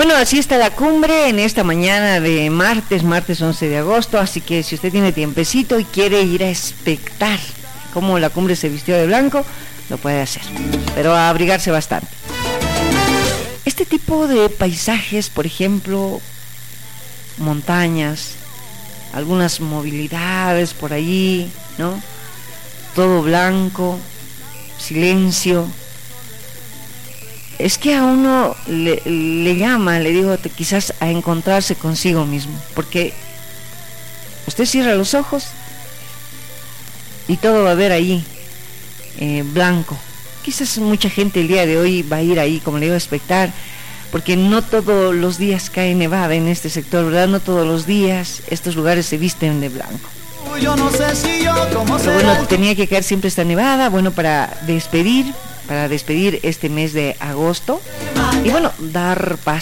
Bueno, así está la cumbre en esta mañana de martes 11 de agosto, así que si usted tiene tiempecito y quiere ir a espectar cómo la cumbre se vistió de blanco, lo puede hacer, pero a abrigarse bastante. Este tipo de paisajes, por ejemplo, montañas, algunas movilidades por allí, ¿no? Todo blanco, silencio. Es que a uno le llama, le digo, quizás a encontrarse consigo mismo, porque usted cierra los ojos y todo va a ver ahí blanco. Quizás mucha gente el día de hoy va a ir ahí, como le digo, a espectar, porque no todos los días cae nevada en este sector, ¿verdad? No todos los días estos lugares se visten de blanco. Yo no sé si yo, pero bueno, tenía que caer siempre esta nevada, bueno, para despedir este mes de agosto y bueno, dar paso